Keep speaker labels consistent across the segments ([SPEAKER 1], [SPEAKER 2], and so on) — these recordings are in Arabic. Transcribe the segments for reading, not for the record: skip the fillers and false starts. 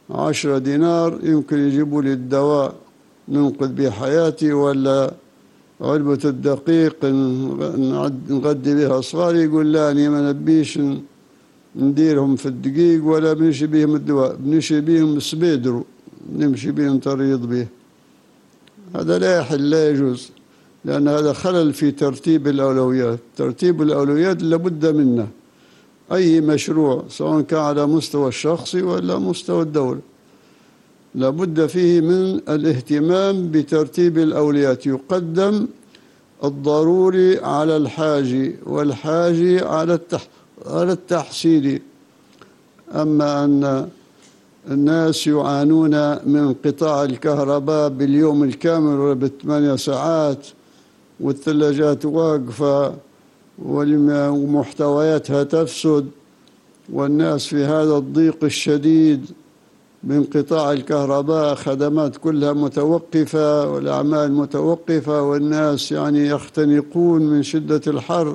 [SPEAKER 1] 10 دينار يمكن يجيبوا لي الدواء ننقذ به حياتي، ولا علبة الدقيق نغدي بها أصغاري، يقول لا أنا ما نبيش نديرهم في الدقيق ولا بنشي بهم الدواء، بنشي بهم سبيدرو نمشي بهم تريض به. هذا لا يحل، لا يجوز، لأن هذا خلل في ترتيب الأولويات. ترتيب الأولويات لابد منه، أي مشروع سواء كان على مستوى الشخصي ولا مستوى الدولة لابد فيه من الاهتمام بترتيب الأولويات. يقدم الضروري على الحاجي، والحاجي على التحصيلي. أما أن الناس يعانون من انقطاع الكهرباء باليوم الكامل ولا ب8 ساعات، والثلاجات واقفة ومحتوياتها تفسد، والناس في هذا الضيق الشديد بانقطاع الكهرباء، خدمات كلها متوقفة والأعمال متوقفة، والناس يعني يختنقون من شدة الحر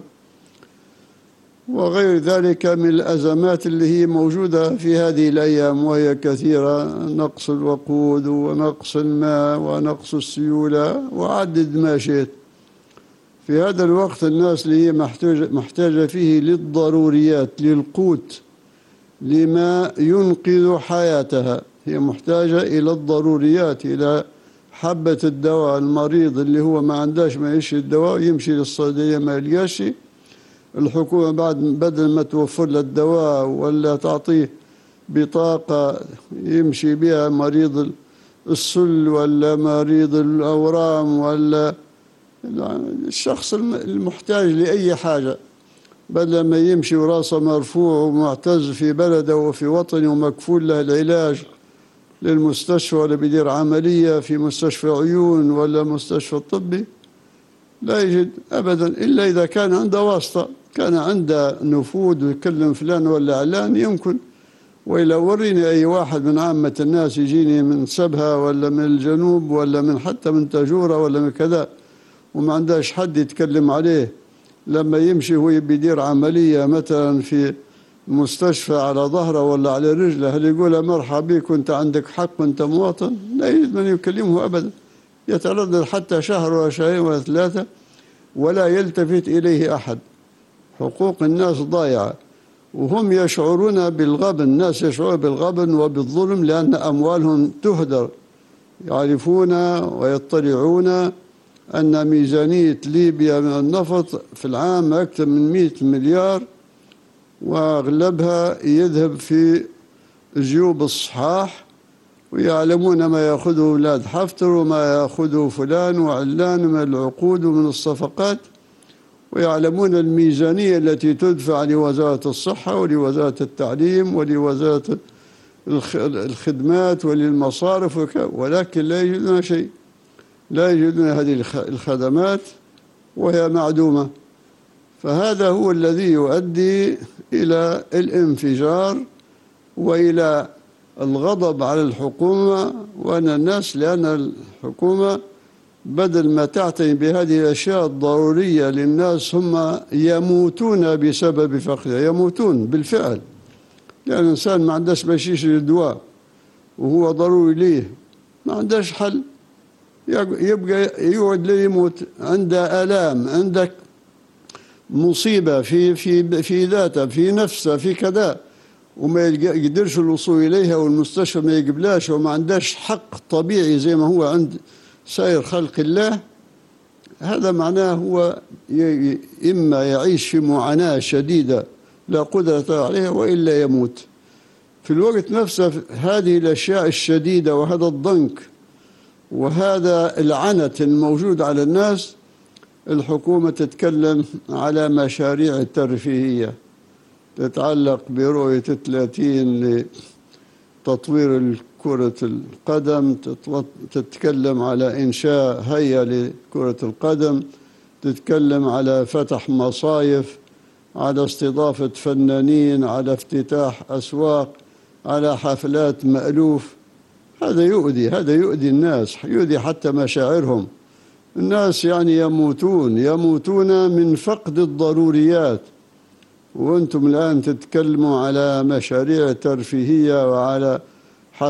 [SPEAKER 1] وغير ذلك من الأزمات اللي هي موجودة في هذه الأيام، وهي كثيرة: نقص الوقود ونقص الماء ونقص السيولة وعدد ما شئت. في هذا الوقت الناس اللي هي محتاجة فيه للضروريات، للقوت، لما ينقذ حياتها، هي محتاجة إلى الضروريات، إلى حبة الدواء. المريض اللي هو ما عندهاش ما يشي الدواء يمشي للصيدلية ما يلقاش، الحكومة بعد بدل ما توفر له الدواء ولا تعطيه بطاقة يمشي بها مريض السل ولا مريض الأورام ولا الشخص المحتاج لأي حاجة، بدل ما يمشي وراسه مرفوع ومعتز في بلده وفي وطنه ومكفول له العلاج للمستشفى، ولا بيدير عملية في مستشفى عيون ولا مستشفى طبي، لا يجد أبدا إلا إذا كان عنده واسطة، كان عنده نفوذ ويكلم فلان ولا علان يمكن. وإلا وريني أي واحد من عامة الناس يجيني من سبها ولا من الجنوب ولا من حتى من تجورة ولا من كذا وما عندهش حد يتكلم عليه، لما يمشي هو بيدير عملية مثلا في مستشفى على ظهره ولا على رجله، هل يقول مرحبا بك وانت عندك حق وانت مواطن؟ لا يجد من يكلمه أبدا، يتردد حتى شهر ولا شهرين ولا 3 ولا يلتفت إليه أحد. حقوق الناس ضايعة وهم يشعرون بالغبن، الناس يشعرون بالغبن وبالظلم لأن أموالهم تهدر. يعرفون ويطلعون أن ميزانية ليبيا من النفط في العام أكثر من 100 مليار، وأغلبها يذهب في جيوب الصحاح، ويعلمون ما يأخذه أولاد حفتر وما يأخذه فلان وعلان من العقود ومن الصفقات، ويعلمون الميزانية التي تدفع لوزارة الصحة ولوزارة التعليم ولوزارة الخدمات وللمصارف ولكن لا يجدون شيء، لا يجدون هذه الخدمات وهي معدومة. فهذا هو الذي يؤدي إلى الانفجار وإلى الغضب على الحكومة وأن الناس، لأن الحكومة بدل ما تعتني بهذه الأشياء الضرورية للناس هم يموتون بسبب فقرها، يموتون بالفعل، لأن الإنسان ما عندهش باش يشري الدواء وهو ضروري ليه، ما عندهش حل، يبقى يقعد ليموت، عنده آلام، عندك مصيبة في ذاته، في نفسه، في كذا، وما يقدرش الوصول إليها والمستشفى ما يقبلاش وما عندهش حق طبيعي زي ما هو عند سائر خلق الله. هذا معناه هو إما يعيش في معاناة شديدة لا قدرة عليها وإلا يموت. في الوقت نفسه هذه الأشياء الشديدة وهذا الضنك وهذا العنت الموجود على الناس، الحكومة تتكلم على مشاريع ترفيهية تتعلق برؤية 30 لتطوير كرة القدم، تتكلم على إنشاء هيئة لكرة القدم، تتكلم على فتح مصايف، على استضافة فنانين، على افتتاح أسواق، على حفلات مألوف. هذا يؤذي الناس، يؤذي حتى مشاعرهم. الناس يعني يموتون من فقد الضروريات، وأنتم الآن تتكلموا على مشاريع ترفيهية وعلى